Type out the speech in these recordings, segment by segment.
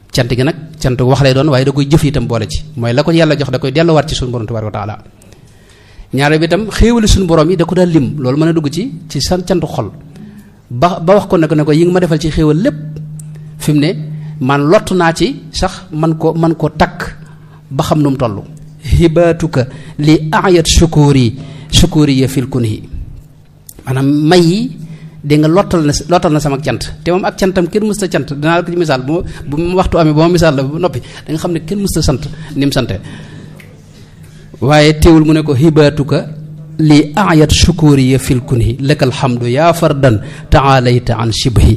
cant gi nag cant wax lay doon waaye da koy jëf itam boole ci mooy la ko yàlla jox da koy delluwaat ci suñu borom tabaaraka wa taala ñaare bi itam xéewali suñu borom yi da ko daal lim loolu mën a dugg ci san cantu xol ba wax ko ne ko yi nga ma defal ci xéewal lépp fi mu ne man lott naa ci sax man ko takk ba xam nu mu toll hibaatuka li ayat sukuri ya fil kunhi maanaam may yi dégg nga lottal na sama cant te moom ak cantam kenn mësta cant dinaa la ko ci misaal bu ma waxtu amee ba ma misaal la ba noppi da nga xam ne kenn mësta sant ni mu sante waaye teewul mu ne ko hibaatuka li ayat sukuri ya fil kunhi laka alhamdu yaa fardan taalayta an shibhi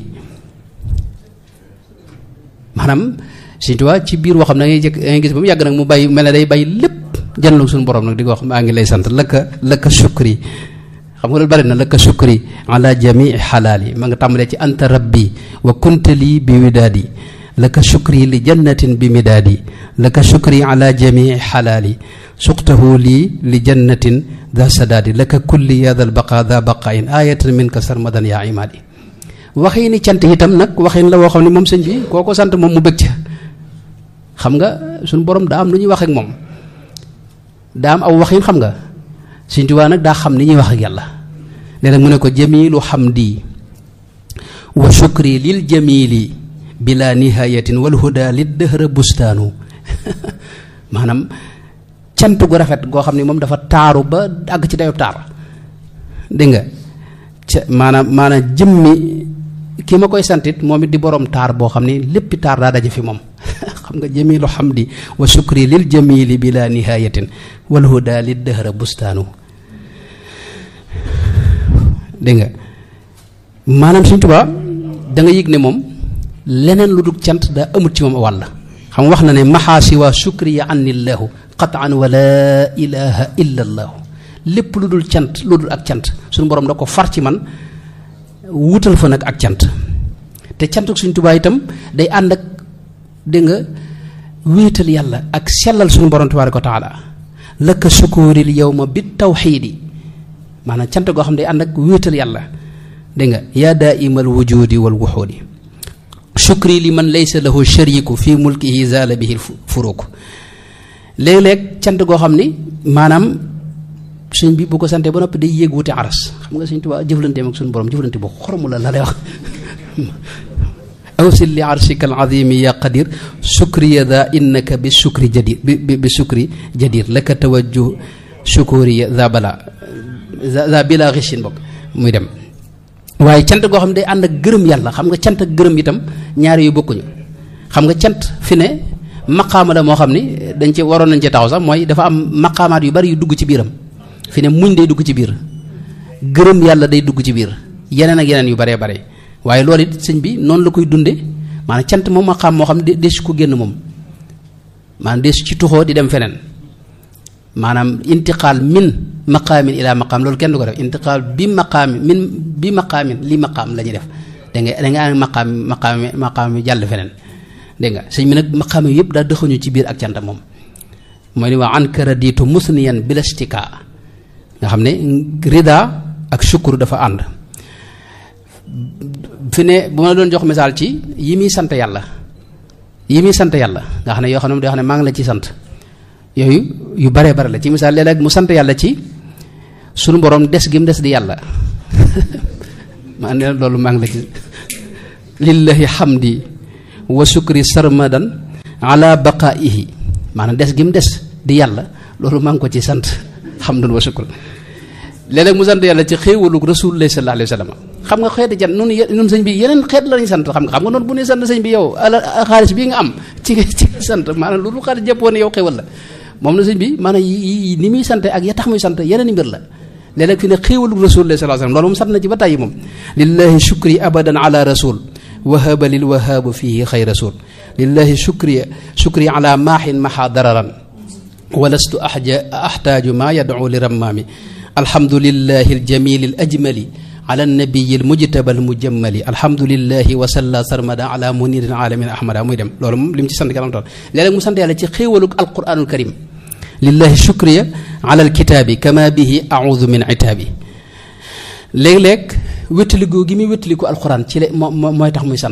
maanaam Sëñ Tuubaa ci biir waxam na ngay gis ba mu yàgg nag mu bàyyi mel ne day bàyyi lépp jënlu suñu borom nag di ko wax maa ngi lay sant laka shukri xam nga loolu bari na laka shukri ala jamii xalaali ma nga tàmbalee ci anta rabbi wa kunta lii bi widaadi laka shukri li jannatin bi midaadi laka shukri ala jamii xalaali suqtahu lii li jannatin da sadaadi laka kulli ya dal baqa da baqain ayatan minka sarmadan yaa imaadi waxee ni cant itam nag waxin la woo xam ne moom sëñ bi koo ko sant moom mu bëgg ca xam nga suñu borom daa am lu ñuy wax ak moom daa am aw waxin xam nga Sëñ Tuubaa nag daa xam ni ñuy wax ak yàlla nee nag mu ne ko jamilu hamdi wa shukri lil jamili bila nihayatin wal huda lid dëhra bustaanu maanaam cant gu rafet goo xam ne moom dafa taaru ba àgg ci dayob taar dégg nga maanaam jëmmi ki ma koy santit moom it di borom taar boo xam ne léppi taar daa daje fi moom xam nga jamilu hamdi wa shukri lil jamili bila nihayatin wal huda lid dëhra bustaanu dégg nga maanaam Sëñ Tuubaa da nga yëg ne moom leneen lu dul cant daa amut ci moom wàll xam wax na ne maxaasi waa shukri ya annillahu qataan wa laa ilaha illa allahu lépp lu dul cant lu dul ak cant suñu borom da ko far ci man wutal fa nag ak cant te cantuk Sëñ Tuubaa itam day ànd ak dégg nga wéetal yàlla ak sellal suñu borom tabaaraka wa taala laka sukuril yawma bit tawxiidi maanaam cant goo xam ne day ànd ak wéetal yàlla dégg nga yaa daaimal wujudi wal wuxuudi shukri li man laysa lahu shariku fi mulkihi zaala bihi furuuk léeg-léeg cant goo xam ni maanaam suñ bi bu ko santee ba noppi day yéeg wuti aras xam nga Sëñ Tuubaa jëflanteem ak suñu borom jëflante bu xoromu la lay wax awsil li arshika al azimi ya qadir shukriya da innaka bi shukri jadir bi shukri jadir laka tawajjuh shukuriya da bala da bila ghishin bokk muy dem waaye cant goo xam ne day ànd ak gërëm yàlla xam nga cant ak gërëm itam ñaari yu bokkuñu xam nga cant fi ne maqaama la moo xam ni dañ ci waroon nañ ci taxaw sax mooy dafa am maqaamaat yu bari yu dugg ci biiram fi ne muñ day dugg ci biir gërëm yàlla day dugg ci biir yeneen ak yeneen yu baree bare waaye loolu it sëñ bi noonu la koy dunde maanaam cant moom maqaam moo xam ne deesu ko génn moom maanaam deesu ci tuxoo di dem feneen maanaam intiqaal min maqaamin ila maqaam loolu kenn du ko def intiqaal bi maqaamin min bi maqaamin li maqaam la ñuy def da nga am maqaam yi jàll feneen dégg nga sëñ bi nag maqaam yëpp daal dëxuñu ci biir ak cant moom mooy ni waa ankara diitu musniyan bilastika nga xam ne rida ak shukru dafa ànd fi ne bu ma doon jox misaal ci yi muy sant yàlla nga xam ne yoo xam ne day wax ne maa ngi la ci sant yooyu yu baree bare la ci misaal léeg-léeg mu sant yàlla ci sunu borom des gi mu des di yàlla maa ne loolu maa ngi la ci lillahi hamdi wa shukri sarmadan ala baqaihi maanaam des gi mu des di yàlla loolu maa ngi ko ci sant hamdun wa shukr léeg-léeg mu sant yàlla ci xéewalu rasulullah sallallahu alayhi wa sallam xam nga xeeti jan nun sëñ bi yeneen xeet la ñuy sant xam nga noonu bu ñuy sant sëñ bi yow xaalis bii nga am ci sant maanaam loolu xaalis jëpp woon yow xéewal la moom na sëñ bi maanaam yi ni muy sant ak ya tax muy sant yeneen i mbir la léeg-léeg fi ne xéewalu rasulullah sallallahu alayhi wa sallam loolu moom sant na ci ba tàyyi moom lillahi shukri abadan ala rasul wahaba lil wahaabu fihi xay rasul lillahi shukri ala maahin maha dararan walastu ahtaaju ma yad'u li rammaami alhamdulillahi aljamili alajmali ala nabiyi almujtaba almujammali alhamdulillahi wa salla sarmada ala muniril alamin ahmada muy dem loolu moom li mu ci sant kanam tool léeg-léeg mu sant yàlla ci xéewalug alquranul karim lillahi shukriya ala alkitaabi kama bihi audu min itaabi léeg-léeg wéttaligoo gi muy wéttaliku alquran ci la mooy tax muy sant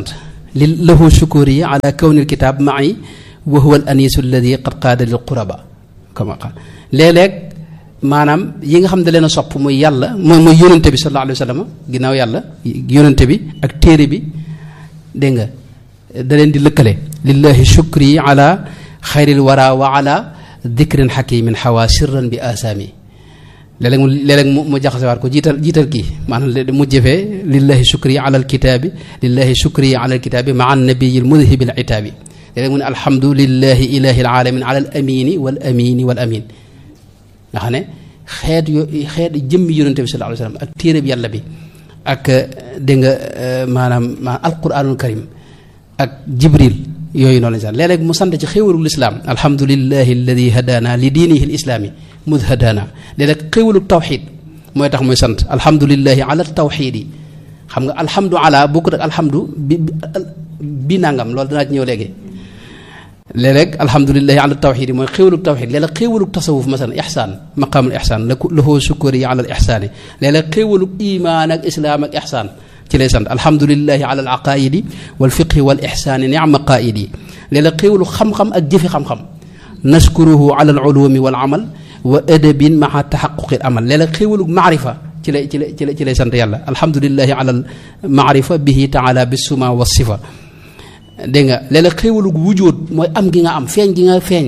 lahu shukuri ala kawni alkitab ma'i wa huwa al anisu alladi qad qaada lil quraba kama qaal léeg-léeg maanaam yi nga xam ne da leen a sopp muy yàlla mooy yónente bi sallallahu alayhi wa sallam ginnaaw yàlla yónente bi ak téere bi dégg nga da leen di lëkkale lillahi shukri ala xayril wara wa ala dikrin xakimin xawa sirran bi asaami léeg-léeg mu jaxasewaat ko jiital kii maanaam mu jëfee lillahi shukri ala alkitaabi lillahi shukri ala alkitaabi maa annabiyi almudhibi alitaabi léeg-léeg mu ne alhamdu lillahi ilahi alalamin ala al amini wal amini wal amin nga xam ne xeet jëmmi yonente bi sallallahu alayhi wa sallam ak téere bi yàlla bi ak dégg nga maanaam alquranul karim ak jibril yooyu noonu lañ sant léeg-léeg mu sant ci xéewalul islaam alhamdulillahi alladi hadana li diinihi lislaami mud hadana léeg-léeg xéewalul tawxid mooy tax muy sant alhamdulillahi ala tawxid yi xam nga alhamdu ala bokkut ak alhamdu bi nangam loolu danaa ci ñëw léegi léeg-léeg alhamdulillahi ala tawxid yi mooy xéewalul tawxid léeg-léeg xéewalul tasawuf masalan ixsaan maqaamul ixsaan lahu shukuri ala al ixsaani léeg-léeg xéewalul imaan ak islaam ak ixsaan ci lay sant alhamdulillahi ala al aqaidi wal fiqhi wal ixsaani nicma qaidi léeg-léeg xéewalu xam-xam ak jëfi xam-xam nashkuruhu ala al ulumi wal amal wa adabin maa taxaquqi al amal léeg-léeg xéewalu maarifa ci lay sant yàlla alhamdulillahi ala al maarifa bihi taala bisuma wa sifa dégg nga léeg-léeg xéewalu wujud mooy am gi nga am feeñ gi nga feeñ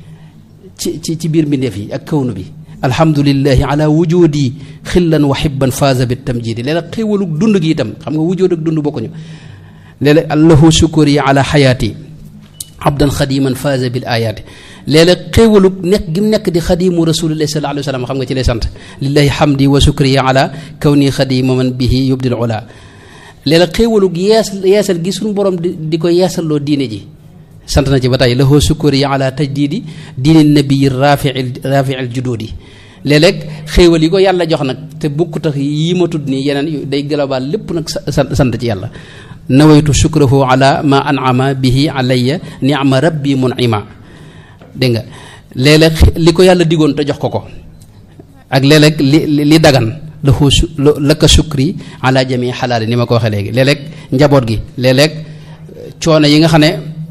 ci biir mbindeef yi ak kawnu bi alhamdulillahi ala wujudi xillan wa xibban faaza bi tamjidi léeg-léeg xéewalu dund gi itam xam nga wujud ak dund bokkuñu léeg-léeg allahu shukuri ala xayaati abdan xadiman faaza bil ayaati léeg-léeg xéewalu nekk gi mu nekk di xadimu rasulillahi sallallahu alayhi wa sallam xam nga ci lay sant lillahi hamdi wa shukri ala kawni xadima man bihi yubdil ula léeg-léeg xéewalu yeesal gi suñu borom di ko yeesalloo diine ji sant na ci ba tey lahu shukuri ala tajdidi diini nabii rafiil jududi léeg-léeg xéewal yi ko yàlla jox nag te bukku tax yi ma tudd nii yeneen day gëlabaal lépp nag sant ci yàlla nawaytu shukrahu ala ma an'ama bihi alayya ni'ma rabbi mun'ima dégg nga léeg-léeg li ko yàlla digoon te jox ko ak léeg-léeg li dagan lahu laka shukri ala jami xalaali ni ma ko waxee léegi léeg-léeg njaboot gi léeg-léeg coono yi nga xam ne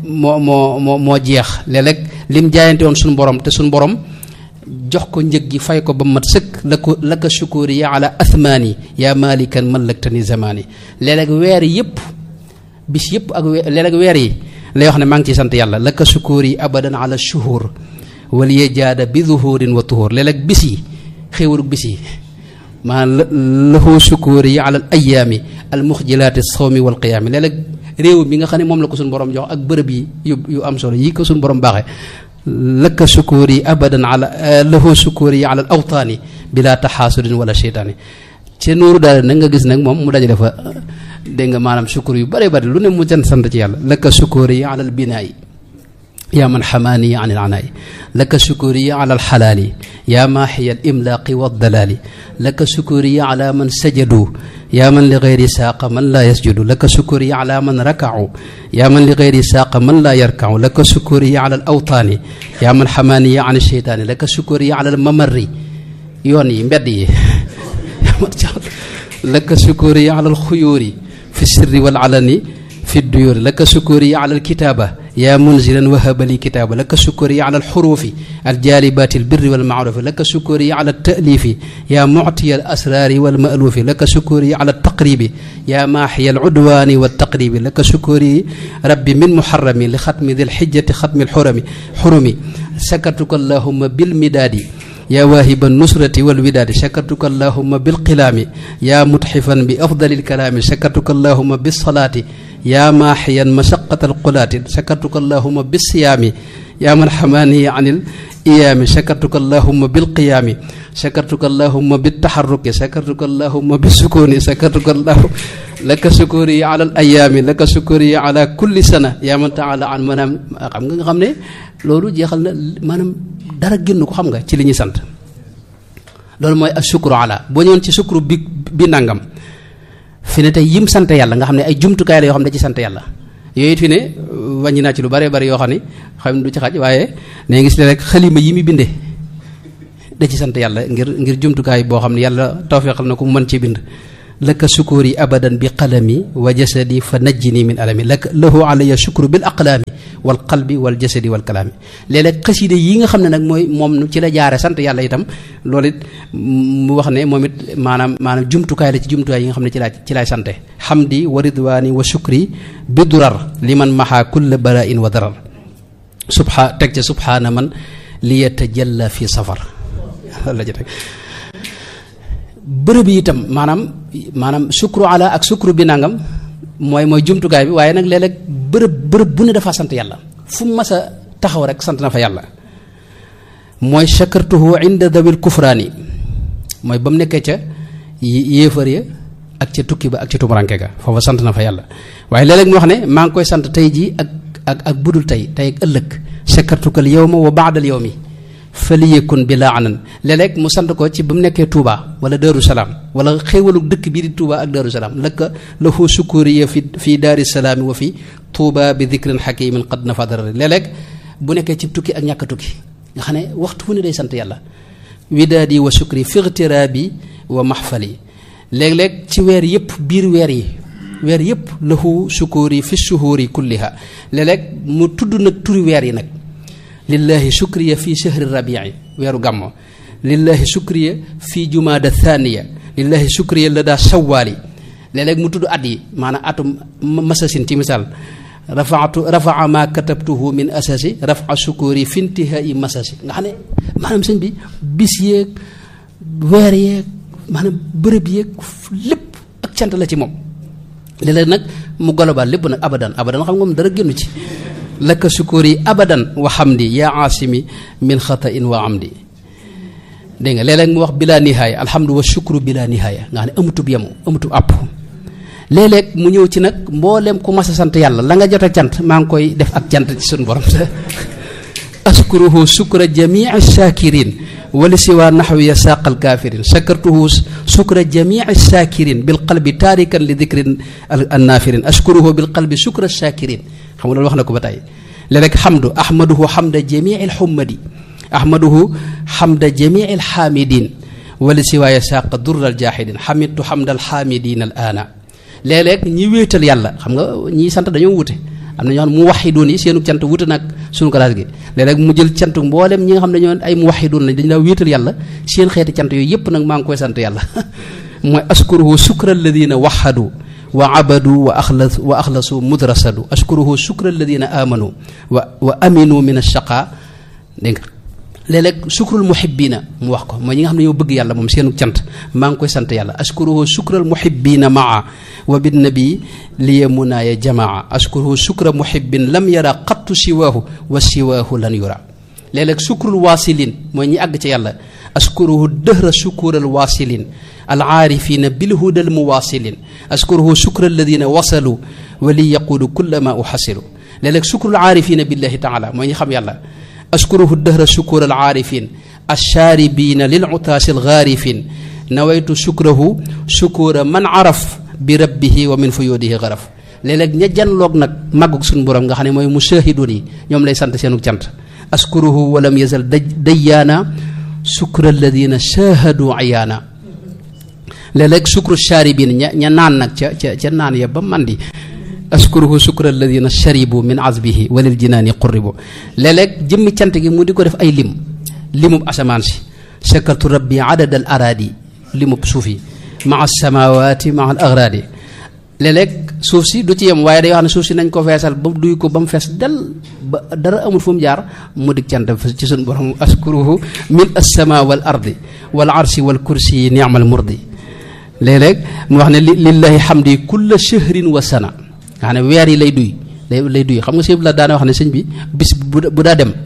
moo jeex léeg-léeg lim jaayante woon suñu borom te suñu borom jox ko njëg gi fay ko ba mat sëkk laka shukuri ya ala athmaani ya malikan mallaktani zamani léeg-léeg weer yëpp bis yëpp ak léeg-léeg weer yi lay wax ne maa ngi ciy sant yàlla laka shukuri abadan ala shuhur wal yajaada bi zuhurin wa tuhur léeg-léeg bis yi xéewalu bis yi maanaam lahu shukuri ya ala al ayaami al muxjilaati sawmi wal qiyaami léeg-léeg réew mi nga xam ne moom la ko suñu borom jox ak bërëb yi yu am solo yi ko suñu borom baaxee laka shukuri abadan ala lahu shukuri ala al awtaani bila taxaasudin wala cheytaani ci nuuru daal nag nga gis nag moom mu dajale fa dégg nga maanaam shukur yu bare bari lu ne mu sant ci yàlla laka shukuri ala al binaayi yaa man xamaani an il anaay laka shukuri ala al xalaali yaa maaxiya al imlaaqi wa dalaali laka shukuri ala man sajadu yaa man li gayri saaqa man laa yasjudu laka shukuri ala man rakacu yaa man li gayri saaqa man laa yarkacu laka shukuri ala al awtaani yaa man xamaani an cheytaani laka shukuri ala al mamarri yoon yi mbedd yi laka shukuri ala al xuyuuri fi sirri wal alani fi duyuuri laka shukuri ala al kitaaba yaa munzilan wahaba li kitaaba laka shukuri ala alxurufi aljaalibaati albirri walmaarufi laka shukuri ala altalifi yaa muctiya alasraari walmaluufi laka shukuri ala altaqribi yaa maaxiya alcudwaani waltaqribi laka shukuri rabbi min muxarami li xatmi di lxijjati xatmi alxurumi shakartuka allahuma bilmidaadi yaa waahiba nusrati walwidaadi shakartuka allahuma bilqilaami yaa mutxifan bi afdali lkalaami shakartuka allahuma bisalaati yaa maaxiyan mashaqata alqulaati shakartuka allahuma bisiyaami yaa man xamaani an il iyaami shakartuka allahuma bilqiyaami shakartuka allahuma biltaxarruki shakartuka allahuma bisukuni shakartuka allahu laka shukuri ala al ayaami laka shukuri ala kulli sana yaa man taala an maanaam xam nga xam ne loolu jeexal na maanaam dara génn ko xam nga ci li ñuy sant loolu mooy ashukru ala boo ñëwoon ci shukru bi nangam fi ne tey yim sant yàlla nga xam ne ay jumtukaay la yoo xam ne ci sant yàlla yooyu it fi ne wàññi naa ci lu bare bari yoo xam ne xam du ci xaj waaye ne gis ne rek xalima yi mu bindee da ci sant yàlla ngir jumtukaay boo xam ne yàlla tawfeexal na ko mu mën ci bind laka sukuri abadan bi qalami wa jasadi fa najjini min alami laka lahu alayya shukru bil aqlaami wal qalbi wal jasadi wal kalaami léeg-léeg xasida yi nga xam ne nag mooy moom ci la jaare sant yàlla itam loolu it mu wax ne moom it maanaam jumtukaay la ci jumtukaay yi nga xam ne ci laay sante hamdi wa ridwaani wa shukri bi durar liman maha kulla bara'in wa darar teg ca subhaana man li yatajalla fi safar la ca teg bërëb yi itam maanaam sukru ala ak sukru bi nangam mooy jumtukaay bi waaye nag léeg-léeg bërëb bu ne dafa sant yàlla fu mu mas a taxaw rek sant na fa yàlla mooy shakartuhu inda dawil kufraani mooy ba mu nekkee ca yéefar ya ak ca tukki ba ak ca tumuranke ga foofa sant na fa yàlla waaye léeg-léeg mu wax ne maa ngi koy sant tey jii ak budul tey ak ëllëg shakartukal yawma wa ba'dal yawmi faliyekun bi laa anan léeg-léeg mu sant ko ci ba mu nekkee Touba wala Darou Salaam wala xéewalu dëkk bii di Touba ak Darou Salaam laka lahu sukuriya fi daari salaami wa fi Touba bi dikrin hakimin qad nafa darari léeg-léeg bu nekkee ci tukki ak ñàkk a tukki nga xam ne waxtu fu ne day sant yàlla widaadi wa sukri fi igtiraabi wa mahfali léeg-léeg ci weer yëpp biir weer yëpp lahu sukuri fi shuhuri kulliha léeg-léeg mu tudd nag turi weer yi nag lillahi shukriya fi shahri rabii weeru gàmmo lillahi shukriya fi jumaada thaniya lillahi shukriya la daa shawaali léeg-léeg mu tudd at yi maanaam atum masasin ci misaal rafaa ma katabtuhu min asasi rafa shukuri fi intihai masasi nga xam ne maanaam sëñ bi bis yeeg weer yeeg maanaam bërëb yeeg lépp ak cant la ci moom léeg-léeg nag mu global lépp nag abadan xam nga moom dara génnu ci laka sukuri abadan wa hamdi yaa aasimi min xatain wa amdi dégg nga léeg-léeg mu wax bila nihaaya alhamdu wa shukru bila nihaaya nga xam ne amutub yemu amutub àpp léeg-léeg mu ñëw ci nag mboolem ku mas a sant yàlla la nga jot a cant maa ngi koy def ak cant ci suñu borom askuruhu sukra jamii shakirin wali siwa naxwiya saaqal kafirin shakartuhu sukra jamii shakirin bil qalbi taarikan li dikrin annaafirin askuruhu bil qalbi sukra shakirin xam nga loolu wax na ko ba tey léeg-léeg xamdu ahmaduhu xamda jamii alxummadi ahmaduhu xamda jamii alxaamidin wali siwaaya saaqa durral jaaxidin xamidtu xamda alxaamidin al aana léeg-léeg ñi wéetal yàlla xam nga ñi sant dañoo wute am na ñoo xam ne mu waxidoon yi seenu cant wute nag suñu classe gi léeg-léeg mu jël cant mboolem ñi nga xam ne dañoo ay mu waxidoon lañ dañu daa wéetal yàlla seen xeeti cant yooyu yëpp nag maa ngi koy sant yàlla mooy askuruhu sukra alladina waxadu wa abadu wa axlasu mudrasadu ashkuruhu shukra alladina amanu wa aminu min alchaqa dégg nga léeg-léeg shukrul muhibbina mu wax ko mooy ñi nga xam ne ñoo bëgg yàlla moom seenu cant maa ngi koy sant yàlla ashkuruhu shukral muhibbina maa wa binnabi liya munaaya jamaa ashkuruhu shukra muhibbin lam yara qattu siwaahu wa siwaahu lan yura léeg-léeg shukrul waasilin mooy ñi àgg ci yàlla ashkuruhu dëhra shukural waasilin alaarifina bilhudal muwasilin ashkuruhu shukra alladina wasalu wa li yaqulu kulla ma uxasilu léeg-léeg shukrul aarifina billahi taala mooy ñi xam yàlla ashkuruhu dëhra shukura alaarifin alchaaribina lil utaasi algaarifin nawaytu shukrahu shukura man araf bi rabbihi wa min fuyudihi garaf léeg-léeg ña janloog nag màggug suñu borom nga xam ne mooy mushahidun yi ñoom lay sant seenu cant ashkuruhu walam yazal dayyaana shukra alladina shahadu ayaana léeg-léeg shukru chaaribin ña naan nag ca naan ya ba mandi ashkuruhu shukra alladina sharibu min azbihi walil jinaani qurribu léeg-léeg jëmmi cant gi mu di ko def ay limub asamaan si shakartu rabbi adad al aradi limub suuf yi maa samawati maa al agradi léeg-léeg suuf si du ci yem waaye day wax ne suuf si nañ ko feesal ba duy ko ba mu fees del ba dara amul fu mu jaar mu dig cant ci suñu borom ashkuruhu min assama wal ardi wal arsi wal kursi ni'mal murdi léeg-léeg mu wax ne lillahi hamdi kulla shahrin wa sana nga xam ne weer yi lay duy xam nga sëñ bi la daana wax ne sëñ bi bis bu daa dem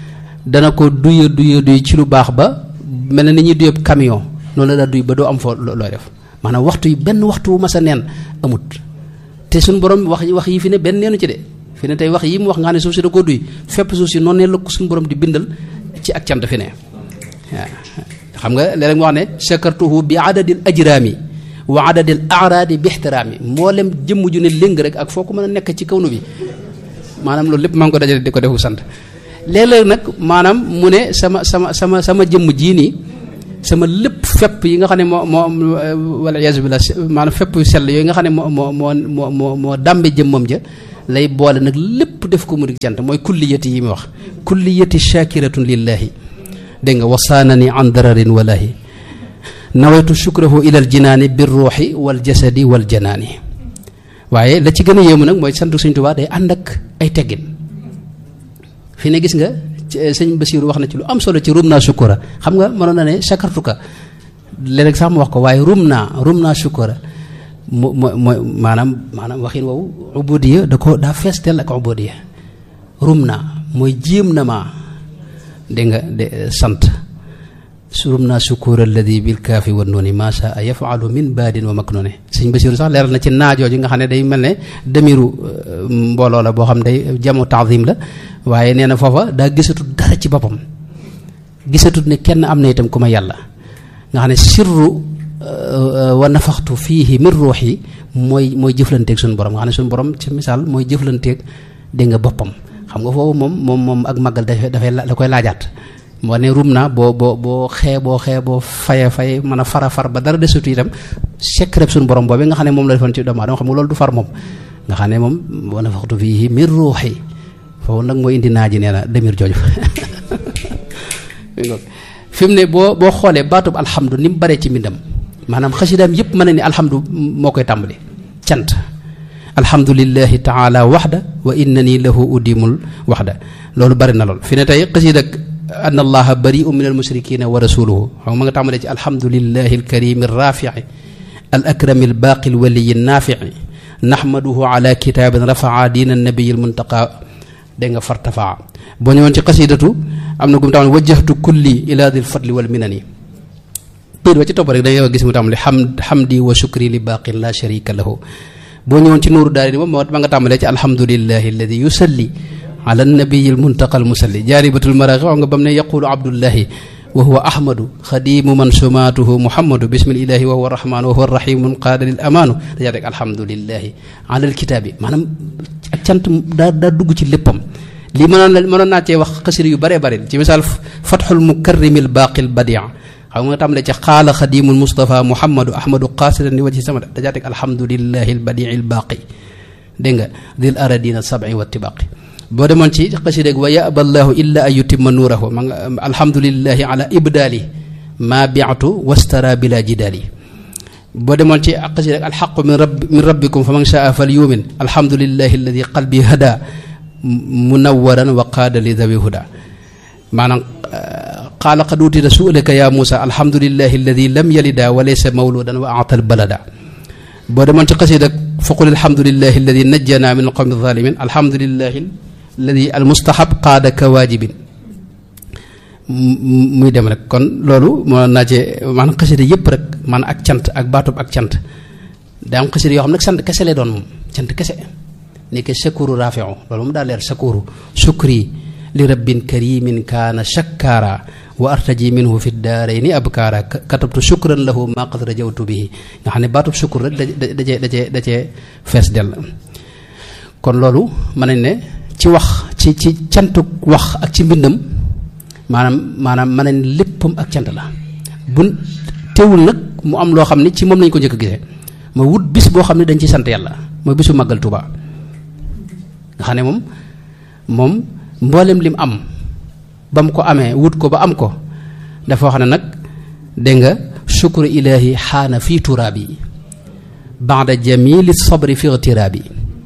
dana ko duy ci lu baax ba mel na ni ñuy duyeb camion noonu la daa duy ba doo am foo looy def maanaam waxtu yi benn waxtu wu mas a neen amut te suñu borom wax yi fi ne benn neenu ci de fi ne tey wax yi mu wax nga xam ne suuf si da koo duy fépp suuf si noonu ne la ko suñu borom di bindal ci ak cant fi ne waaw xam nga léeg-léeg mu wax ne shakartuhu bi adadil ajraami wa adadil araadi bi ixtiraami mboolem jëmm ju ne léng rek ak foo ko mën a nekk ci kaw nu bi maanaam loolu lépp maa ngi ko dajale di ko defu sant léeg-léeg nag maanaam mu ne sama jëmm jii nii sama lépp fépp yi nga xam ne moo wala yaasu billah maanaam fépp yu sell yooyu nga xam ne moo dàmbe jëmmam ja lay boole nag lépp def ko mu di cant mooy kulliyati yi mu wax kulliyati shakiratun lillahi dégg nga wasaanani an dararin walahi nawaytu shukrahu ilal jinaani bir ruuxi wal jasadi wal janaani waaye la ci gën a yéemu nag mooy sant Sëñ Tuubaa day ànd ak ay teggin fi ne gis nga sëñ Basiiru wax na ci lu am solo ci rum naa shukura xam nga mënoon na ne shakartuka léeg-léeg sax mu wax ko waaye rum naa shukura mooy maanaam waxin woowu ubudiya daa fees teel ak ubudiya rum naa mooy jéem na maa dégg nga de sant surum naa sukura alladi bil kaafi wa nooni maa saa yafalu min baadin wa maknuni sëñ Basiiru sax leeral na ci naajooju nga xam ne day mel ne demiru mbooloo la boo xam day jamu taadim la waaye nee na foofa daa gisatut dara ci boppam gisatut ne kenn am na itam ku ma yàlla nga xam ne sirru wa nafaxtu fiihi min ruuxi mooy jëflanteeg suñu borom nga xam ne suñu borom ci misaal mooy jëflanteeg dégg nga boppam xam nga foofu moom ak màggal da koy laajaat moo ne rum naa boo xeeboo faye mën a far ba dara desutu itam secret suñu borom boobu nga xam ne moom la defoon ci doomu aadama xam nga loolu du far moom nga xam ne moom wa nafaxtu fiihi min ruuxi foofu nag mooy indi naaji nee na demir jooju fi mu ne boo xoolee baatub alhamdu ni mu baree ci mbindam maanaam xasidaam yëpp mën na ni alhamdu moo koy tàmbali cant alhamdulillahi taala waxda wa innani lahu udimul waxda loolu bari na lool fi ne tey xasida anna allaha bari'un min almushrikina wa rasuluhu xam ma nga tàmbalee ci alhamdulillahi alkarimi arrafi'i al akrami albaqi alwaliyi naafi'i nahmaduhu ala kitabin rafaa diina annabiyi almuntaqa dégg nga fartafaa boo ñëwoon ci xasidatu am na gum tam wajjahtu kulli ila dil fadli wal minani piit wa ci topp rek dañuy gis mu tam li hamdi wa shukri li baqin la sharika lahu boo ñëwoon ci nuuru daari ni moom ma nga tàmbalee ci alhamdulillahi alladi yusalli ala nabiyi almuntaqa almusalli jaaribatul maraqi xam nga bam ne yaqulu abdullahi wa huwa ahmadu xadimu man sumaatuhu muhammadu bismillahi wa huwa rahman wa huwa rahimun qaada lil amaanu dajaa teg alhamdulillahi ala alkitaabi maanaam ak cant daa dugg ci léppam lii mënoon naa cee wax xasir yu bare bare ci misaal fatxul mukarrimil baaqil badia xam nga tam le ci xaala xadimul mustafa muhammadu ahmadu qaasidan li wajhi samad dajaa teg alhamdulillahi albadii albaaqi dégg nga dil aradina sabi wa tibaqi boo demoon ci xasideeg wa yaba allahu illa an yutimma nuurahu ma nga alhamdulillahi ala ibdaali ma biatu wastara bila jidaali boo demoon ci xasideeg alxaqu min rabbikum fa man shaa fal yumin alhamdulillahi alladi qalbi hada munawwaran wa qaada li dawi huda maanaam qaala qad utita su'laka ya Muusa alhamdulillahi alladi lam yalida wa laysa mawludan wa aatal balada boo demoon ci xasideeg faqul alhamdulillahi alladi najjana min alqawmi alzalimin alhamdulillahi alladi almustahab qaada ka waajibin muy dem rek kon loolu moo naa cee maanaam xasida yëpp rek man ak cant ak baatub ak cant daa am xasida yoo xam nag sant kese lay doon moom cant kese ni ke sakuru rafiu loolu moom daa leer sakuru sukri li rabbin karimin kaana shakkaara wa artaji minhu fi daarayni abkaara katabtu shukran lahu ma qad rajawtu bihi nga xam ne baatub sukur rek da cee fees dell kon loolu mën nañ ne ci wax ci cantu wax ak ci mbindam maanaam mën nañ léppam ak cant la bu teewul nag mu am loo xam ne ci moom lañ ko njëkk a gisee mooy wut bis boo xam ne dañ ci sant yàlla mooy bisu màggal Tuubaa nga xam ne moom mboolem lim am ba mu ko amee wut ko ba am ko dafa wax ne nag dégg nga shukru ilahi xaana fii turaabi baada jamili sabri fi ightiraabi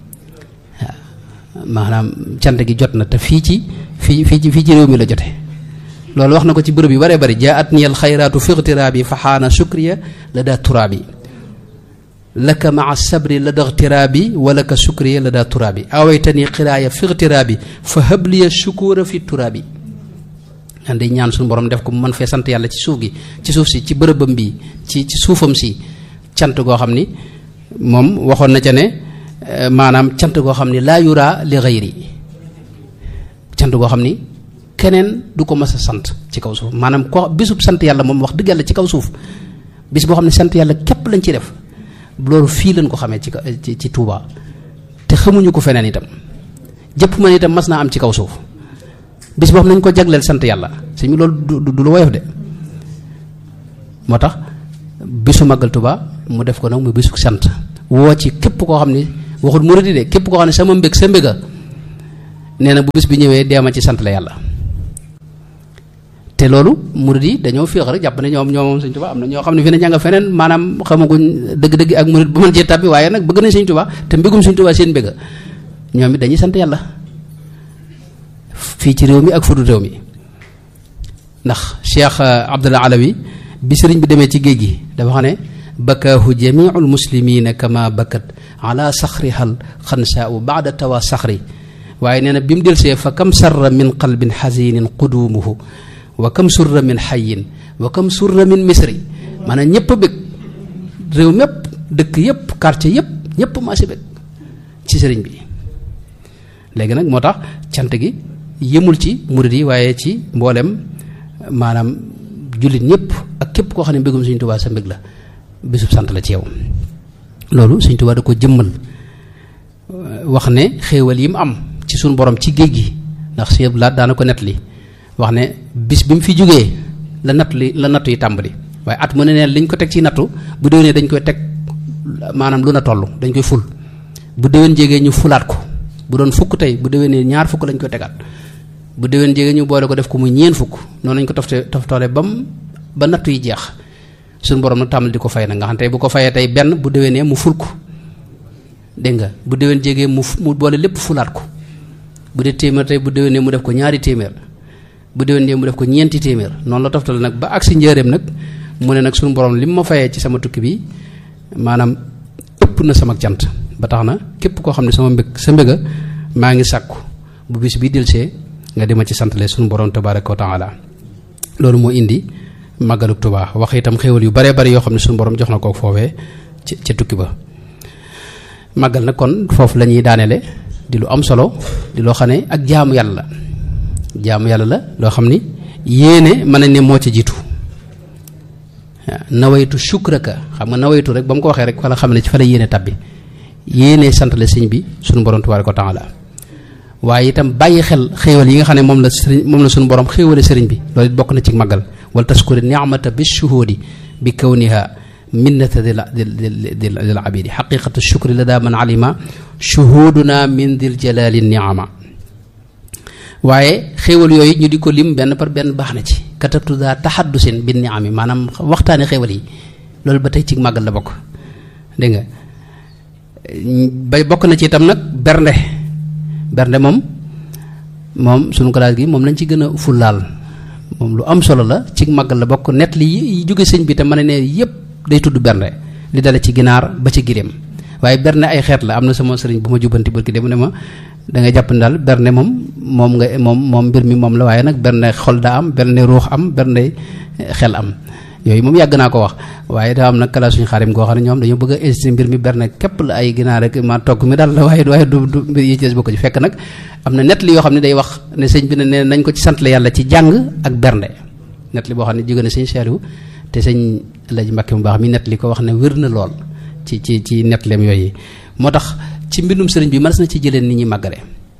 maanaam cant gi jot na te fii ci réew mi la jote loolu wax na ko ci bërëb yu bare bari jaat niyal xayraatu fi ightiraabi fa xaana shukriya la daa turaabi laka maa sabri la da ightiraabi wa laka shukriya la daa turaabi awaytani xiraaya fi ightiraabi fa habliya shukura fi turaabi an day ñaan suñu borom def ko mu mën fee sant yàlla ci suuf gi ci suuf si ci bërëbam bi ci suufam si cant goo xam ni moom waxoon na ca ne maanaam cant goo xam ni laa yuraa li xayri cant goo xam ni keneen du ko mas a sant ci kaw suuf maanaam ko bisub sant yàlla moom wax dëgg yàlla ci kaw suuf bis boo xam ne sant yàlla képp lañ ci def loolu fii lañ ko xamee ci Touba te xamuñu ko feneen itam jëpp man itam mas naa am ci kaw suuf bis boo xam ne nañ ko jagleel sant yàlla sëñ bi loolu du lu woyof de moo tax bisu màggal Tuubaa mu def ko nag muy bisu sant woo ci képp koo xam ne waxut murid de képp koo xam ne sama mbég sa mbéga nee na bu bis bi ñëwee deema ci sant la yàlla. te loolu murid yi dañoo féex rek jàpp ne ñoom Sëñ Tuubaa am na ñoo xam ne fi ne ña nga feneen maanaam xamaguñ dëgg-dëgg ak murid bu mën cee tàbbi waaye nag bëgg nañ Sëñ Tuubaa te mbégum Sëñ Tuubaa seen mbéga ñoom it dañuy sant yàlla fii ci réew mi ak fudu réew mi. ndax Cheikh Abdullah Alawi bi sëriñ bi demee ci géej gi dafa xam ne bakaahu jamiul muslimina kama bakat ala saxrihal xansaau baada tawa saxri waaye nee na bi mu delsee fa kam sarra min qalbin xasinin qudumuhu wa kam surra min xayin wa kam surra min misri maanaam ñëpp a bëgg réew mépp dëkk yëpp quartier yëpp ñëpp maa si bëgg ci sëriñ bi léegi nag moo tax cant gi yëmul ci murid yi waaye ci mboolem maanaam jullit ñëpp ak képp koo xam ne mbégum Sëñ Tuubaa sa mbég la bésub sant la ci yow loolu Sëñ Tuubaa da ko jëmmal wax ne xéewal yi mu am ci suñu borom ci géej gi ndax Sëñ Abdu Lahat daana ko nettali wax ne bis bi mu fi jógee la nattu yi tàmbali waaye at mu ne neen liñ ko teg ci nattu bu déwénee dañ koy teg maanaam lu na toll dañ koy ful bu déwén jégee ñu fulaat ko bu doon fukk tey bu déwénee ñaar fukk lañ koy tegaat bu déwén jege ñu boole ko def ko muy ñeen fukk noonu lañ ko toftoole ba nattu yi jeex suñu borom nag tàmbali di ko fay nag nga xam tey bu ko fayee tey benn bu déwénee mu ful ko dégg nga bu déwén jegee mu boole lépp fulaat ko bu dee téeméer tey bu déwénee mu def ko ñaari téeméer bu déwén jegee mu def ko ñeenti téeméer noonu la toftale nag ba agsi njëreem nag mu ne nag suñu borom li mu ma fayee ci sama tukki bi maanaam ëpp na sama cant ba tax na képp koo xam ne sama mbég sa mbéga maa ngi sàkku bu bis bi delsee nga dima ci santale suñu borom tabaraka wa taala loolu moo indi màggalug Tuubaa wax itam xéewal yu baree bari yoo xam ne suñu borom jox na ko foofee ca tukki ba màggal nag kon foofu la ñuy daaneele di lu am solo di loo xam ne ak jaamu yàlla la loo xam ni yéene mën nañ ne moo ca jiitu nawaytu shukraka xam nga nawaytu rek ba mu ko waxee rek fa la xam ne ci fa la yéene tabbi yéene santale sëñ bi suñu borom tabaraka wa taala waaye itam bàyyi xel xéewal yi nga xam ne moom la suñu borom xéewale sëriñ bi loolu it bokk na ci màggal wal taskuri ni'mata bi shuhudi bi kawniha minnata dil abidi xaqiqatu shukri la daa man alima shuhuduna min dil jalali niama waaye xéewal yooyu ñu di ko lim benn par benn baax na ci katabtu daa taxaddusin bi niami maanaam waxtaane xéewal yi loolu ba tey ci màggal la bokk dégg nga ba bokk na ci itam nag bernde moom sunu classe gi moom lañ ci gën a fullaal moom lu am solo la ci màggal la bokk net li jóge sëñ bi te mën a ne yépp day tudd bernde li dale ci ginaar ba ci giréem waaye bernde ay xeet la am na sama sëriñ bu ma jubbanti barki dem ne ma da nga jàpp ne daal bernde moom mbir mi moom la waaye nag bernde xol daa am bernde ruux am bernde xel am yooyu moom yàgg naa ko wax waaye daa am nag kala suñu xaarim goo xam ne ñoom dañoo bëgg a insisté mbir mi berne képp la ay ginaar rek ma togg mi daal la waaye du mbir yi ci des bokk ci fekk nag am na nett li yoo xam ne day wax ne sëñ bi ne nañ ko ci sant la yàlla ci jàng ak bernde nett li boo xam ne jóge na sëñ Saliou te sëñ Alaaji Mbàkke mu baax mi nett li ko wax ne wér na lool ci nett leem yooyu moo tax ci mbindum sëriñ bi mën na ci jëleen nit ñi màggale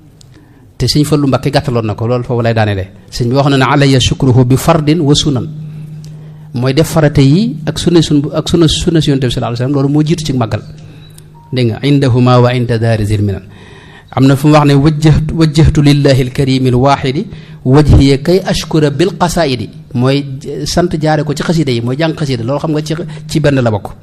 te sëñ Fallu Mbàkke gàttaloon na ko loolu foofu lay daanele sëñ bi wax na ne alayya shukruhu bi fardin wa sunan mooy def farate yi ak sunna si yonent bi sallallahu alayhi wasallam loolu moo jiitu ci màggal dégg nga indahuma wa inda daari zil minan am na fu mu wax ne wajjahtu lillahi alkarimi alwaxidi wajhiya kay ashkura bil qasaidi mooy sant jaare ko ci xasida yi mooy jàng xasida loolu xam nga ci benn la bokk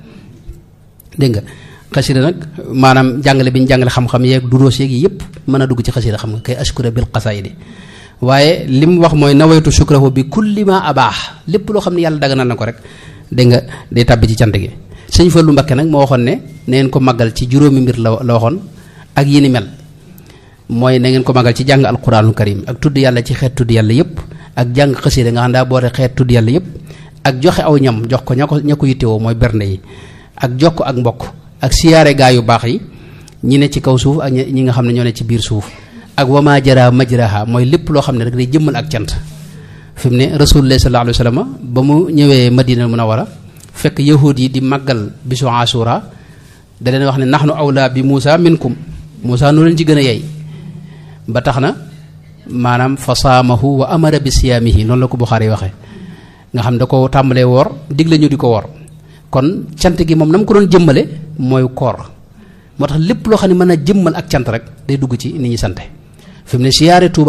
dégg nga xasida nag maanaam jàngale bi ñu jàngale xam-xam yeeg duroos yeeg yi yëpp mën a dugg ci xasida xam nga kay ashkura bil qasaidi waaye li mu wax mooy nawaytu shukrahu bi kulli ma abaax lépp loo xam ne yàlla daganal na ko rek dégg nga day tàbbi ci cant gi sëñ Fallu Mbakke nag moo waxoon ne na ngeen ko màggal ci juróomi mbir la waxoon ak yi ni mel mooy na ngeen ko màggal ci jàng alquranul karim ak tudd yàlla ci xeet tudd yàlla yëpp ak jàng xasida nga xam daa boole xeet tudd yàlla yëpp ak joxe aw ñam jox ko ña ko yittewoo mooy bernde yi ak jokk ak mbokk ak siyaare gaa yu baax yi ñi ne ci kaw suuf ak ñi nga xam ne ñoo ne ci biir suuf ak wama jara majraha mooy lépp loo xam ne rek day jëmmal ak cant fi mu ne rasulullah sallallahu alayhi wa sallam ba mu ñëwee madina munawara fekk yahud yi di màggal bisu asura da leen wax ne nahnu awla bi Muusa minkum Muusa nu leen ci gën a yey ba tax na maanaam fa saamahu wa amara bi siyaamihi noonu la ko Buxaari waxee nga xam da ko tàmbalee woor digle ñu di ko woor kon cant gi moom na mu ko doon jëmmale mooy koor moo tax lépp loo xam ne mën a jëmmal ak cant rek day dugg ci ni ñuy sante fi mu ne siyaare Tuuba